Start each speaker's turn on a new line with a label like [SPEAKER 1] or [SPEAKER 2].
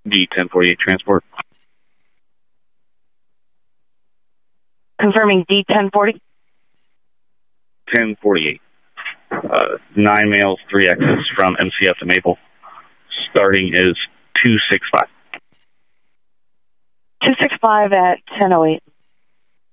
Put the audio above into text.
[SPEAKER 1] D1048 transport.
[SPEAKER 2] Confirming D1040.
[SPEAKER 1] 1048. 9 males, 3 X's from MCF to Maple. Starting is 265.
[SPEAKER 2] 265 at 10:08.